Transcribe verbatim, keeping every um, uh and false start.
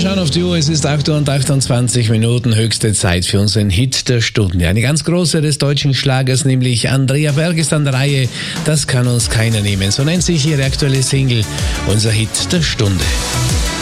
schauen auf die Uhr, es ist acht Uhr und achtundzwanzig Minuten, höchste Zeit für unseren Hit der Stunde. Eine ganz große des deutschen Schlagers, nämlich Andrea Berg ist an der Reihe, das kann uns keiner nehmen. So nennt sich ihre aktuelle Single, unser Hit der Stunde.